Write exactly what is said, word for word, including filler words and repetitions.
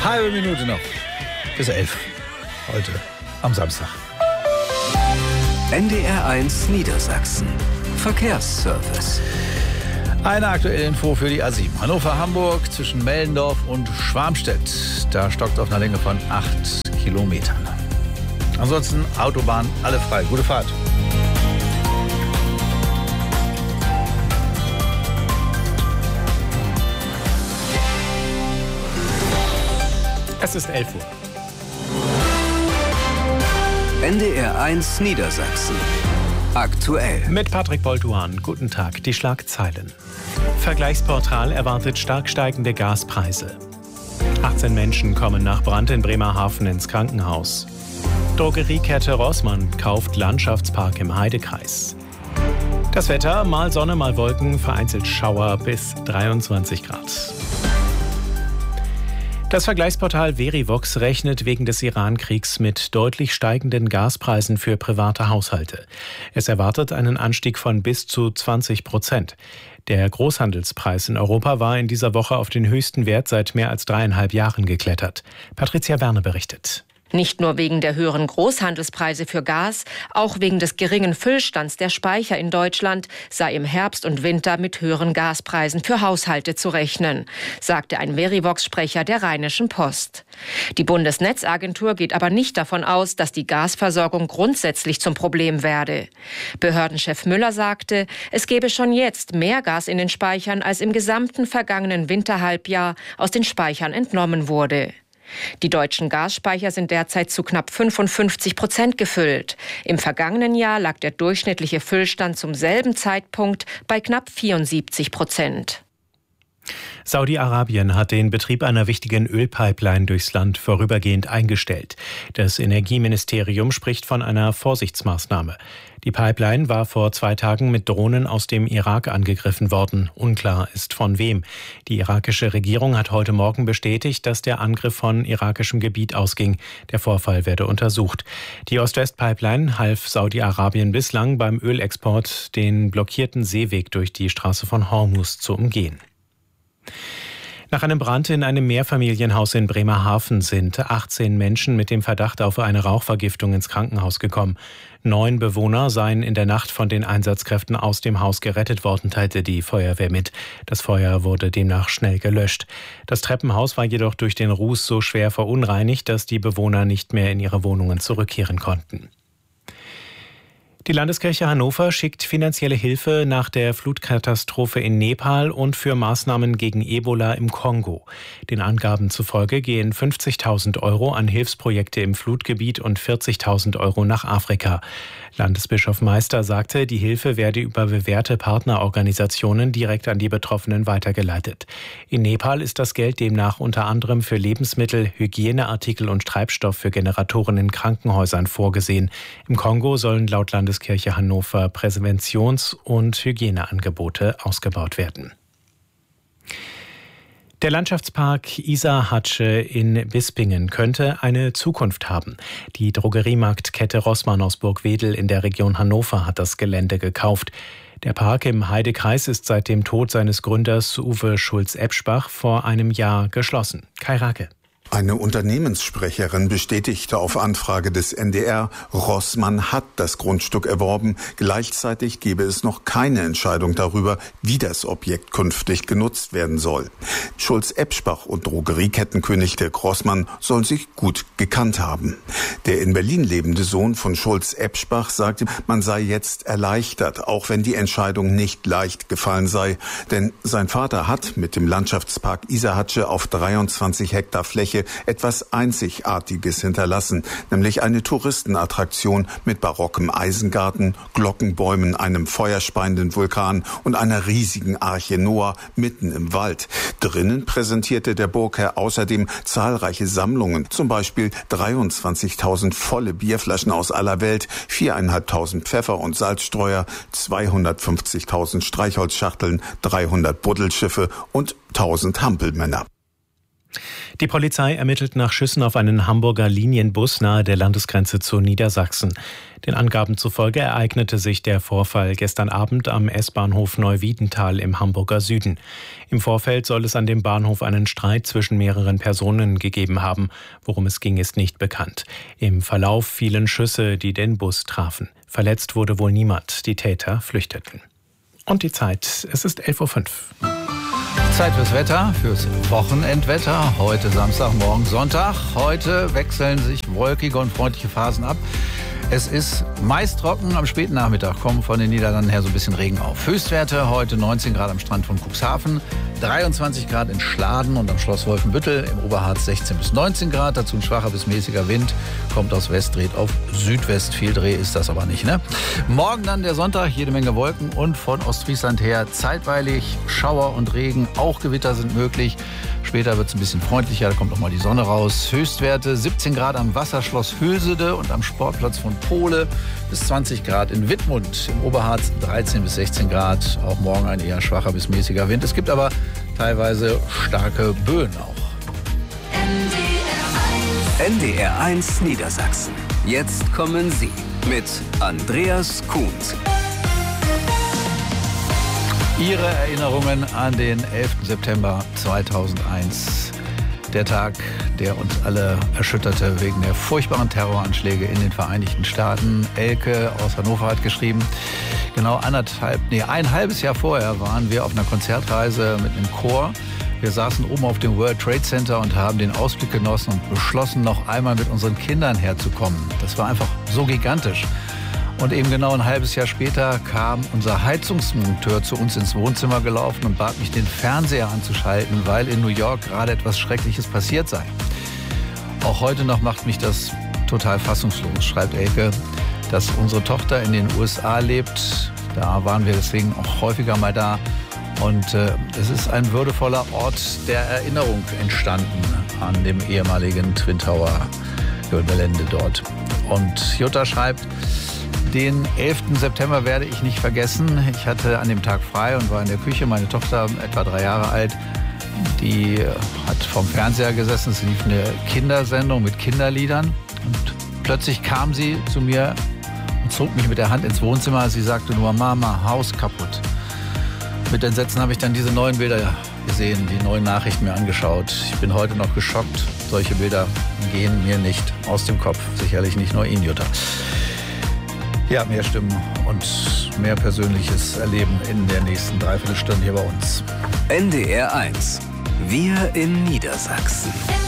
Halbe Minute noch bis elf. Heute am Samstag. N D R eins Niedersachsen. Verkehrsservice. Eine aktuelle Info für die A sieben. Hannover-Hamburg zwischen Mellendorf und Schwarmstedt. Da stockt auf einer Länge von acht Kilometern. Ansonsten Autobahn alle frei. Gute Fahrt. Es ist elf Uhr. N D R eins Niedersachsen. Aktuell. Mit Patrick Bolduan. Guten Tag. Die Schlagzeilen. Vergleichsportal erwartet stark steigende Gaspreise. achtzehn Menschen kommen nach Brand in Bremerhaven ins Krankenhaus. Drogeriekette Rossmann kauft Landschaftspark im Heidekreis. Das Wetter, mal Sonne, mal Wolken, vereinzelt Schauer bis dreiundzwanzig Grad. Das Vergleichsportal Verivox rechnet wegen des Iran-Kriegs mit deutlich steigenden Gaspreisen für private Haushalte. Es erwartet einen Anstieg von bis zu zwanzig Prozent. Der Großhandelspreis in Europa war in dieser Woche auf den höchsten Wert seit mehr als dreieinhalb Jahren geklettert. Patricia Werner berichtet. Nicht nur wegen der höheren Großhandelspreise für Gas, auch wegen des geringen Füllstands der Speicher in Deutschland sei im Herbst und Winter mit höheren Gaspreisen für Haushalte zu rechnen, sagte ein Verivox-Sprecher der Rheinischen Post. Die Bundesnetzagentur geht aber nicht davon aus, dass die Gasversorgung grundsätzlich zum Problem werde. Behördenchef Müller sagte, es gebe schon jetzt mehr Gas in den Speichern, als im gesamten vergangenen Winterhalbjahr aus den Speichern entnommen wurde. Die deutschen Gasspeicher sind derzeit zu knapp fünfundfünfzig Prozent gefüllt. Im vergangenen Jahr lag der durchschnittliche Füllstand zum selben Zeitpunkt bei knapp vierundsiebzig Prozent. Saudi-Arabien hat den Betrieb einer wichtigen Ölpipeline durchs Land vorübergehend eingestellt. Das Energieministerium spricht von einer Vorsichtsmaßnahme. Die Pipeline war vor zwei Tagen mit Drohnen aus dem Irak angegriffen worden. Unklar ist von wem. Die irakische Regierung hat heute Morgen bestätigt, dass der Angriff von irakischem Gebiet ausging. Der Vorfall werde untersucht. Die Ost-West-Pipeline half Saudi-Arabien bislang beim Ölexport, den blockierten Seeweg durch die Straße von Hormuz zu umgehen. Nach einem Brand in einem Mehrfamilienhaus in Bremerhaven sind achtzehn Menschen mit dem Verdacht auf eine Rauchvergiftung ins Krankenhaus gekommen. Neun Bewohner seien in der Nacht von den Einsatzkräften aus dem Haus gerettet worden, teilte die Feuerwehr mit. Das Feuer wurde demnach schnell gelöscht. Das Treppenhaus war jedoch durch den Ruß so schwer verunreinigt, dass die Bewohner nicht mehr in ihre Wohnungen zurückkehren konnten. Die Landeskirche Hannover schickt finanzielle Hilfe nach der Flutkatastrophe in Nepal und für Maßnahmen gegen Ebola im Kongo. Den Angaben zufolge gehen fünfzigtausend Euro an Hilfsprojekte im Flutgebiet und vierzigtausend Euro nach Afrika. Landesbischof Meister sagte, die Hilfe werde über bewährte Partnerorganisationen direkt an die Betroffenen weitergeleitet. In Nepal ist das Geld demnach unter anderem für Lebensmittel, Hygieneartikel und Treibstoff für Generatoren in Krankenhäusern vorgesehen. Im Kongo sollen laut Landeskirche Landeskirche Hannover Präventions- und Hygieneangebote ausgebaut werden. Der Landschaftspark Isar-Hatsche in Bispingen könnte eine Zukunft haben. Die Drogeriemarktkette Rossmann aus Burgwedel in der Region Hannover hat das Gelände gekauft. Der Park im Heidekreis ist seit dem Tod seines Gründers Uwe Schulz-Ebschbach vor einem Jahr geschlossen. Kai Rake. Eine Unternehmenssprecherin bestätigte auf Anfrage des N D R, Rossmann hat das Grundstück erworben. Gleichzeitig gebe es noch keine Entscheidung darüber, wie das Objekt künftig genutzt werden soll. Schulz-Ebschbach und Drogeriekettenkönig Dirk Rossmann sollen sich gut gekannt haben. Der in Berlin lebende Sohn von Schulz-Ebschbach sagte, man sei jetzt erleichtert, auch wenn die Entscheidung nicht leicht gefallen sei. Denn sein Vater hat mit dem Landschaftspark Isar-Hatsche auf dreiundzwanzig Hektar Fläche etwas Einzigartiges hinterlassen, nämlich eine Touristenattraktion mit barockem Eisengarten, Glockenbäumen, einem feuerspeienden Vulkan und einer riesigen Arche Noah mitten im Wald. Drinnen präsentierte der Burgherr außerdem zahlreiche Sammlungen, zum Beispiel dreiundzwanzigtausend volle Bierflaschen aus aller Welt, viertausendfünfhundert Pfeffer- und Salzstreuer, zweihundertfünfzigtausend Streichholzschachteln, dreihundert Buddelschiffe und tausend Hampelmänner. Die Polizei ermittelt nach Schüssen auf einen Hamburger Linienbus nahe der Landesgrenze zu Niedersachsen. Den Angaben zufolge ereignete sich der Vorfall gestern Abend am S-Bahnhof Neuwiedental im Hamburger Süden. Im Vorfeld soll es an dem Bahnhof einen Streit zwischen mehreren Personen gegeben haben. Worum es ging, ist nicht bekannt. Im Verlauf fielen Schüsse, die den Bus trafen. Verletzt wurde wohl niemand. Die Täter flüchteten. Und die Zeit, es ist elf Uhr fünf. Zeit fürs Wetter, fürs Wochenendwetter. Heute Samstag, morgen Sonntag. Heute wechseln sich wolkige und freundliche Phasen ab. Es ist meist trocken, am späten Nachmittag kommen von den Niederlanden her so ein bisschen Regen auf. Höchstwerte heute neunzehn Grad am Strand von Cuxhaven, dreiundzwanzig Grad in Schladen und am Schloss Wolfenbüttel, im Oberharz sechzehn bis neunzehn Grad, dazu ein schwacher bis mäßiger Wind, kommt aus West, dreht auf Südwest, viel Dreh ist das aber nicht, ne? Morgen dann der Sonntag, jede Menge Wolken und von Ostfriesland her zeitweilig Schauer und Regen, auch Gewitter sind möglich. Später wird es ein bisschen freundlicher, da kommt auch mal die Sonne raus. Höchstwerte siebzehn Grad am Wasserschloss Hülsede und am Sportplatz von Pohle, bis zwanzig Grad in Wittmund. Im Oberharz dreizehn bis sechzehn Grad, auch morgen ein eher schwacher bis mäßiger Wind. Es gibt aber teilweise starke Böen auch. N D R eins Niedersachsen. Jetzt kommen Sie mit Andreas Kuhns. Ihre Erinnerungen an den elften September zweitausendeins. Der Tag, der uns alle erschütterte wegen der furchtbaren Terroranschläge in den Vereinigten Staaten. Elke aus Hannover hat geschrieben, genau anderthalb, nee, ein halbes Jahr vorher waren wir auf einer Konzertreise mit einem Chor. Wir saßen oben auf dem World Trade Center und haben den Ausblick genossen und beschlossen, noch einmal mit unseren Kindern herzukommen. Das war einfach so gigantisch. Und eben genau ein halbes Jahr später kam unser Heizungsmonteur zu uns ins Wohnzimmer gelaufen und bat mich, den Fernseher anzuschalten, weil in New York gerade etwas Schreckliches passiert sei. Auch heute noch macht mich das total fassungslos, schreibt Elke, dass unsere Tochter in den U S A lebt. Da waren wir deswegen auch häufiger mal da. Und äh, es ist ein würdevoller Ort der Erinnerung entstanden an dem ehemaligen Twin Tower Gelände dort. Und Jutta schreibt, den elften September werde ich nicht vergessen. Ich hatte an dem Tag frei und war in der Küche. Meine Tochter, etwa drei Jahre alt, die hat vorm Fernseher gesessen. Es lief eine Kindersendung mit Kinderliedern. Und plötzlich kam sie zu mir und zog mich mit der Hand ins Wohnzimmer. Sie sagte nur, Mama, Haus kaputt. Mit Entsetzen habe ich dann diese neuen Bilder gesehen, die neuen Nachrichten mir angeschaut. Ich bin heute noch geschockt. Solche Bilder gehen mir nicht aus dem Kopf. Sicherlich nicht nur Ihnen, Jutta. Ja, mehr Stimmen und mehr persönliches Erleben in der nächsten Dreiviertelstunde hier bei uns. N D R eins. Wir in Niedersachsen.